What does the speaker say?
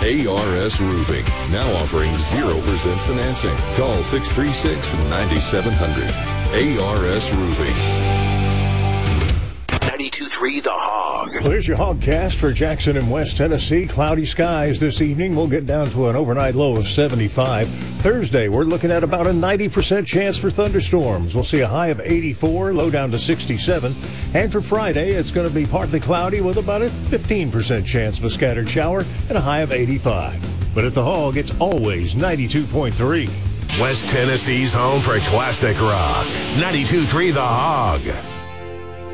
ARS Roofing, now offering 0% financing. Call 636-9700. ARS Roofing. 92.3 The Hog. Well, here's your Hogcast for Jackson and West Tennessee. Cloudy skies this evening. We'll get down to an overnight low of 75. Thursday, we're looking at about a 90% chance for thunderstorms. We'll see a high of 84, low down to 67. And for Friday, it's going to be partly cloudy with about a 15% chance of a scattered shower and a high of 85. But at the Hog, it's always 92.3. West Tennessee's home for classic rock. 92.3 The Hog.